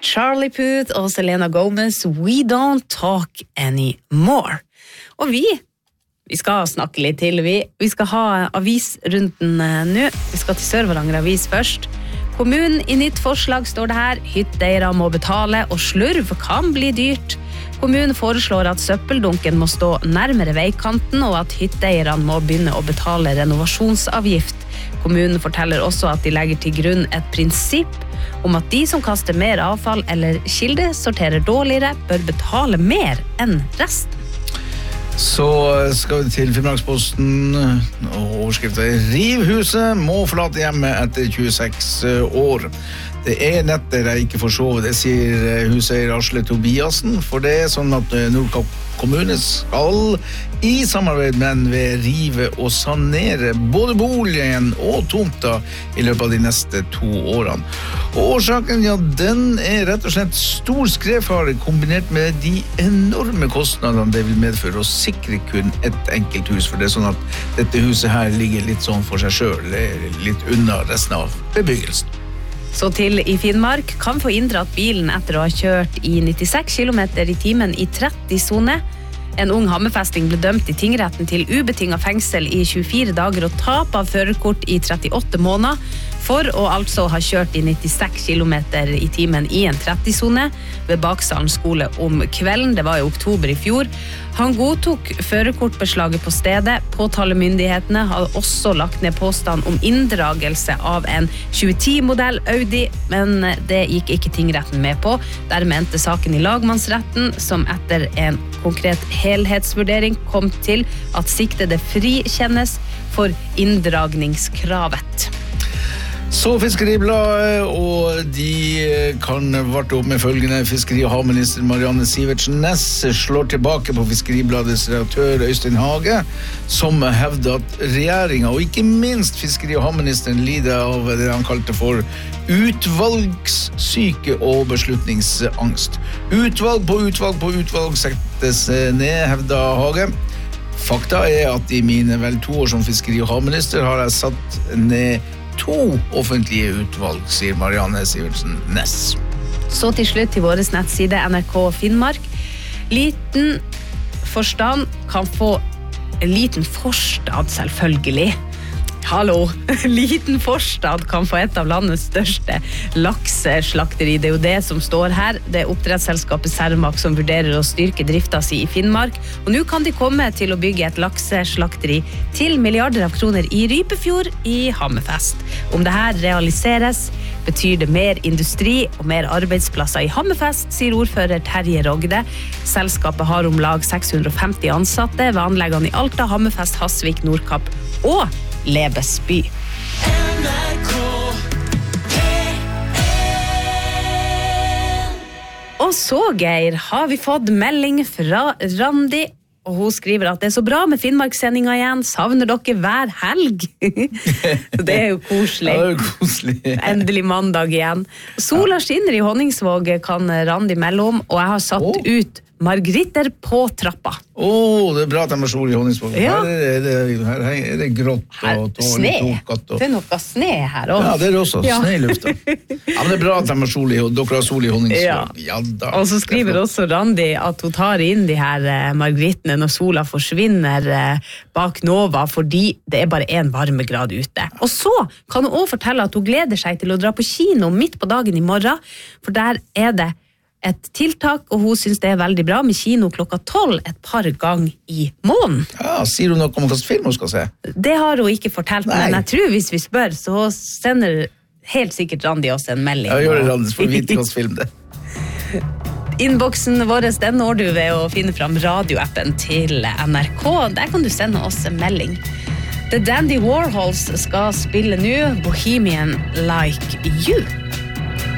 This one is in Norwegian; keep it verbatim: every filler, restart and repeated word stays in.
Charlie Puth og Selena Gomez, We Don't Talk Anymore. Og vi, vi skal snakke litt til. Vi, vi skal ha avisrunden nå. Vi skal til Sør-Varanger Avis først. Kommunen i nytt forslag står det her. Hytteeiere må betale, og slurv kan bli dyrt. Kommunen foreslår at søppeldunken må stå nærmere veikanten, og at hytteeierne må begynne å betale renovasjonsavgift. Kommunen forteller også at de legger til grunn et prinsipp om at de som kaster mer avfall eller kilde sorterer dårligere, bør betale mer enn resten. Så skal vi til Finnmarksposten, og overskriften er Riv huset, må forlate hjemmet etter tjueseks år. Det er netter jeg ikke får sove, det sier huseier Asle Tobiasen, for det er sånn at Nordkapp kommune skal i samarbeid med N V rive og sanere både boligen og tomta i løpet av de neste to årene. Og årsaken, ja, den er rett og slett stor skredfare kombinert med de enorme kostnadene det vil medføre å sikre kun et enkelt hus, for det er sånn at dette huset her ligger litt sånn for seg selv, litt unna resten av bebyggelsen. Så til i Finnmark kan få inndratt bilen etter å ha kjørt i nittiseks kilometer i timen i tretti-sone. En ung hammerfesting ble dømt i tingretten til ubetinget fengsel i tjuefire dager og tap av førerkort i trettiåtte måneder for å altså ha kjørt i nittiseks kilometer i timen i en tretti-sone ved Baksalen skole om kvelden. Det var i oktober i fjor. Han godtok førerkortbeslaget på stedet. Påtalemyndighetene hadde også lagt ned påstand om inndragelse av en tjueti-modell Audi, men det gikk ikke tingretten med på. Der mente saken i lagmannsretten, som etter en konkret helhetsvurdering kom til at siktede frikjennes for inndragningskravet. Så Fiskeribladet, og de kan varte opp med følgende. Fiskeri- og havminister Marianne Sivertsen Næss slår tilbake på Fiskeribladets redaktør Øystein Hage, som hevder at regjeringen, og ikke minst fiskeri- og havministeren, lider av det han kalte for utvalgssyke og beslutningsangst. Utvalg på utvalg på utvalg settes ned, hevder Hage. Fakta er at i mine vel to år som fiskeri- og havminister har jeg satt ned to offentlige utvalg, sier Marianne Sivertsen Næss. Så til slutt til våres nettside N R K Finnmark. Liten forstand kan få en liten forstad, selvfølgelig. Hallo, liten forstad kan få et av landets største lakseslakteri. Det er jo det som står her. Det er oppdrettsselskapet Cermaq som vurderer å styrke drifta si i Finnmark. Og nå kan de komme til å bygge et lakseslakteri til milliarder av kroner i Rypefjord i Hammerfest. Om det her realiseres, betyr det mer industri og mer arbeidsplasser i Hammerfest, sier ordfører Terje Rogde. Selskapet har om lag seks hundre og femti ansatte ved anleggene i Alta, Hammerfest, Hasvik, Nordkapp og Lebesby. N R K P en. Og så, Geir, har vi fått melding fra Randi, og hun skriver at det er så bra med Finnmarkssendinga igjen. Savner dere hver helg? Det er jo koselig. Ja, det er jo koselig. Endelig mandag igjen. Sola skinner i Honningsvåg, kan Randi melde om, og jeg har satt oh. ut Margritter på trappa. Åh, oh, det er bra at de har sol i Honningsvåg. Ja. Her, er det, her er det grått og sne. Og... Det er noe sne her også. Ja, det er det også. Ja. Sne i lufta. Ja, men det er bra at de har sol i, dere har sol i Honningsvåg. Ja. Ja, da. Og så skriver også Randi at hun tar inn de her eh, Margrittene når sola forsvinner eh, bak Nova, fordi det er bare en varmegrad ute. Og så kan hun også fortelle at hun gleder seg til å dra på kino midt på dagen i morgen, for der er det et tiltak, og hun synes det er veldig bra med kino klokka tolv et par ganger i måneden. Ja, sier hun noe om hva slags film hun skal se? Det har hun ikke fortalt, Nei. Men jeg tror hvis vi spør, så sender helt sikkert Randi oss en melding. Ja, gjør det, Randi, så får vi vite hva slags film det er. Innboksen vår, den når du ved å finne fram radioappen til N R K. Der kan du sende oss en melding. The Dandy Warhols skal spille nå Bohemian Like You.